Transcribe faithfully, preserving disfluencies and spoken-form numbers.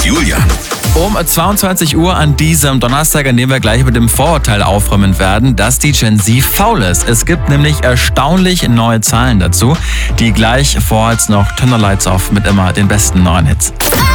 Julian. Um zweiundzwanzig Uhr an diesem Donnerstag, an dem wir gleich mit dem Vorurteil aufräumen werden, dass die Gen Z faul ist. Es gibt nämlich erstaunlich neue Zahlen dazu, die gleich vor als noch Turn the Lights Off mit immer den besten neuen Hits.